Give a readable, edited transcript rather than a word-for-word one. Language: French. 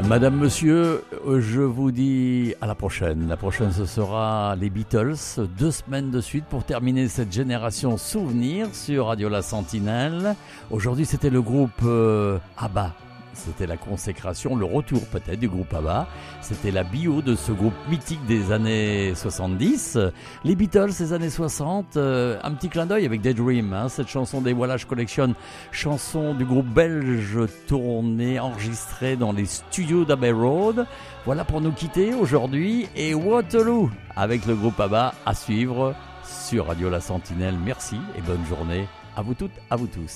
Madame, monsieur, je vous dis à la prochaine. La prochaine, ce sera les Beatles, 2 semaines de suite pour terminer cette génération souvenir sur Radio La Sentinelle. Aujourd'hui, c'était le groupe ABBA. C'était la consécration, le retour peut-être du groupe ABBA. C'était la bio de ce groupe mythique des années 70. Les Beatles, les années 60, un petit clin d'œil avec Daydream. Cette chanson des Voilà, je collectionne. Chanson du groupe belge tournée, enregistrée dans les studios d'Abbey Road. Voilà pour nous quitter aujourd'hui. Et Waterloo avec le groupe ABBA à suivre sur Radio La Sentinelle. Merci et bonne journée à vous toutes, à vous tous.